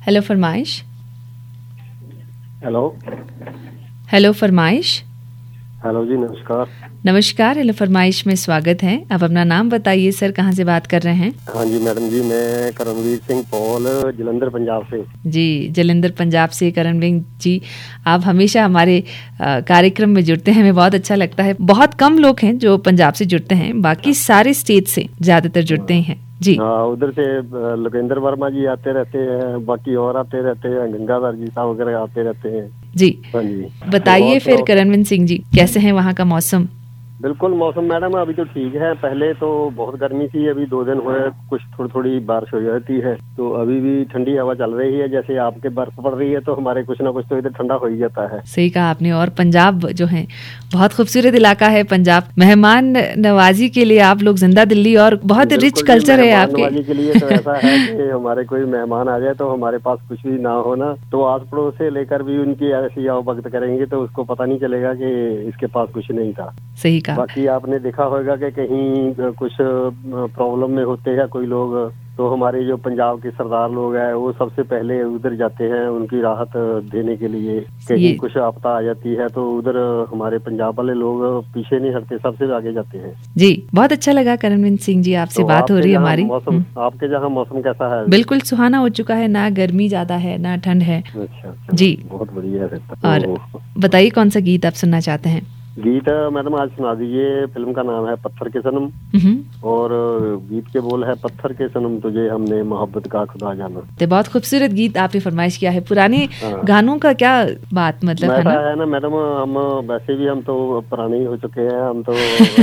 Hello फरमाइश। Hello. Hello फरमाइश। Hello जी, नमस्कार। नमस्कार, हेलो फरमाइश में स्वागत है। आप अपना नाम बताइए सर, कहाँ से बात कर रहे हैं? हाँ जी मैडम जी, मैं करणवीर सिंह पॉल, जलंधर पंजाब से। जी, जलंधर पंजाब से करणवीर जी, आप हमेशा हमारे कार्यक्रम में जुड़ते हैं, हमें बहुत अच्छा लगता है। बहुत कम लोग हैं जो पंजाब से जुड़ते हैं, बाकी सारे स्टेट से ज्यादातर जुड़ते हैं जी। हाँ, उधर से लोकेंद्र वर्मा जी आते रहते हैं, बाकी और आते रहते हैं, गंगाधर जी साहब वगैरह आते रहते हैं जी। हाँ जी, बताइए फिर करणवीर सिंह जी, कैसे हैं वहाँ का मौसम? बिल्कुल मौसम मैडम अभी तो ठीक है। पहले तो बहुत गर्मी थी, अभी 2 दिन हुए कुछ थोड़ी थोड़ी बारिश हो जाती है, तो अभी भी ठंडी हवा चल रही है। जैसे आपके बर्फ पड़ रही है तो हमारे कुछ ना कुछ तो इधर ठंडा हो ही जाता है। सही कहा आपने। और पंजाब जो है बहुत खूबसूरत इलाका है पंजाब। मेहमान नवाजी के लिए आप लोग जिंदा दिल्ली, और बहुत रिच कल्चर है आपके। नवाजी के लिए तो ऐसा है कि हमारे कोई मेहमान आ जाए तो हमारे पास कुछ भी ना हो ना, तो आस पड़ोस से लेकर भी उनकी ऐसी आवभगत करेंगे तो उसको पता नहीं चलेगा कि इसके पास कुछ नहीं था। सही कहा। बाकी आपने देखा होगा कि कहीं कुछ प्रॉब्लम में होते हैं कोई लोग, तो हमारे जो पंजाब के सरदार लोग हैं वो सबसे पहले उधर जाते हैं उनकी राहत देने के लिए। कहीं कुछ आपदा आ जाती है तो उधर हमारे पंजाब वाले लोग पीछे नहीं हटते, सबसे आगे जाते हैं जी। बहुत अच्छा लगा करणवीर सिंह जी, आपसे तो बात हो रही है हमारी। मौसम आपके जहाँ मौसम कैसा है? बिल्कुल सुहाना हो चुका है, ना गर्मी ज्यादा है ना ठंड है। अच्छा जी, बहुत बढ़िया है। और बताइए कौन सा गीत आप सुनना चाहते हैं? गीत मैडम आज सुना दीजिए। फिल्म का नाम है पत्थर के सनम, और गीत के बोल है पत्थर के सनम तुझे हमने मोहब्बत का खुदा जाना। तो बहुत खूबसूरत गीत आपने फरमाइश किया है। पुराने गानों का क्या बात मतलब है ना मैडम, हम वैसे भी हम तो पुराने ही हो चुके हैं। हम तो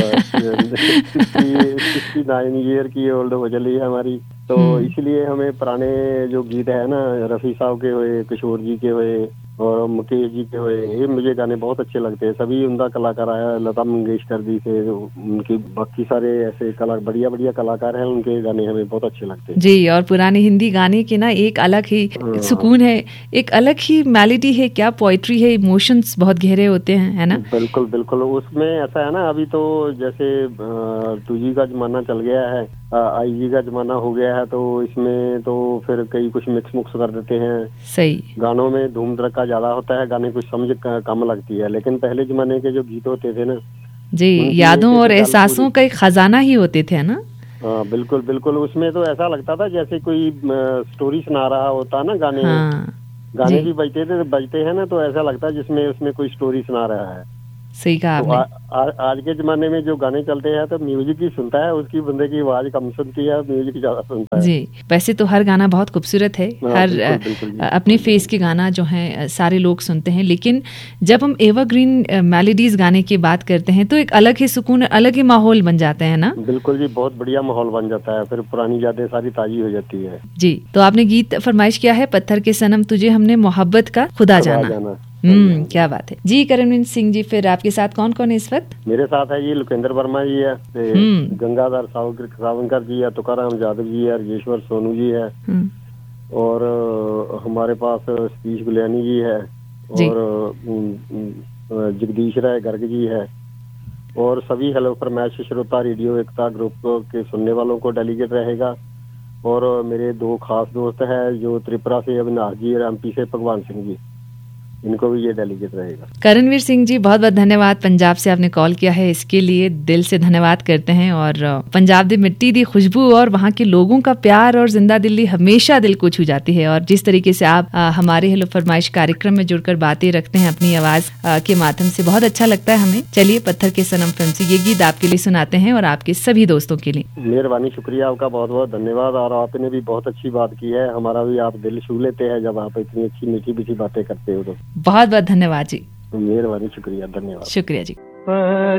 69 ईयर की ओल्ड हो चली है हमारी, तो इसलिए हमें पुराने जो गीत है ना, रफी साहब के हुए, किशोर जी के हुए और मुकेश जी के हुए, ये मुझे गाने बहुत अच्छे लगते हैं। सभी उनका कलाकार आया, लता मंगेशकर जी से उनकी बाकी सारे ऐसे बढ़िया बढ़िया कलाकार हैं, उनके गाने हमें बहुत अच्छे लगते हैं जी। और पुराने हिंदी गाने के ना एक अलग ही सुकून है, एक अलग ही मेलोडी है, क्या पोइट्री है, इमोशंस बहुत गहरे होते हैं, है ना? बिल्कुल बिल्कुल। उसमें ऐसा है ना, अभी तो जैसे 2G का जमाना चल गया है, IG का जमाना हो गया है, तो इसमें तो फिर कई कुछ मिक्स मुक्स कर देते हैं। सही, गानों में धूम धड़का ज्यादा होता है, गाने कुछ समझ कम लगती है। लेकिन पहले जमाने के जो गीत होते थे ना जी, यादों और एहसासों का एक खजाना ही होते थे ना। हाँ बिल्कुल बिल्कुल। उसमें तो ऐसा लगता था जैसे कोई स्टोरी सुना रहा होता ना। गाने भी बजते हैं ना, तो ऐसा लगता है जिसमें उसमें कोई स्टोरी सुना रहा है। सही कहा आपने। आज के जमाने में जो गाने चलते हैं तो म्यूजिक ही सुनता है, उसकी बंदे की आवाज कम सुनती है, म्यूजिक ज्यादा सुनता है जी। वैसे तो हर गाना बहुत खूबसूरत है, हर बिल्कुल अपने फेस के गाना जो है सारे लोग सुनते हैं, लेकिन जब हम एवरग्रीन मेलोडीज गाने की बात करते हैं तो एक अलग ही सुकून, अलग ही माहौल बन जाते हैं ना। बिल्कुल जी, बहुत बढ़िया माहौल बन जाता है, फिर पुरानी यादें सारी ताजी हो जाती है जी। तो आपने गीत फरमाइश किया है पत्थर के सनम तुझे हमने मोहब्बत का खुदा जाना। क्या बात है जी। करणवीर सिंह जी, फिर आपके साथ कौन कौन है इस वक्त? मेरे साथ है ये लोकेंद्र वर्मा जी है, गंगाधर सावंकर जी है, तुकाराम यादव जी है, राजेश्वर सोनू जी है, और हमारे पास सतीश गुलियानी जी है, और जगदीश राय गर्ग जी है, और सभी हेलो फरमाइश श्रोता रेडियो एकता ग्रुप के सुनने वालों को डेलीगेट रहेगा। और मेरे 2 खास दोस्त हैं जो त्रिपुरा से अविनाश जी और MP से भगवान सिंह जी, इनको भी ये डेलीगेट रहेगा। करणवीर सिंह जी, बहुत बहुत धन्यवाद। पंजाब से आपने कॉल किया है, इसके लिए दिल से धन्यवाद करते हैं। और पंजाब दी मिट्टी दी खुशबू और वहाँ के लोगों का प्यार और जिंदा दिल्ली हमेशा दिल को छू जाती है। और जिस तरीके से आप हमारे हेलो फरमाइश कार्यक्रम में जुड़कर बातें रखते हैं अपनी आवाज के माध्यम से, बहुत अच्छा लगता है हमें। चलिए, पत्थर के सनम फिल्म से ये गीत आपके लिए सुनाते हैं और आपके सभी दोस्तों के लिए। मेहरबानी, शुक्रिया आपका, बहुत बहुत धन्यवाद। और आपने भी बहुत अच्छी बात की है, हमारा भी आप दिल छू लेते हैं जब आप इतनी अच्छी मीठी मीठी बातें करते हो। तो बहुत बहुत धन्यवाद जी। मेहरबानी, शुक्रिया, धन्यवाद। शुक्रिया जी।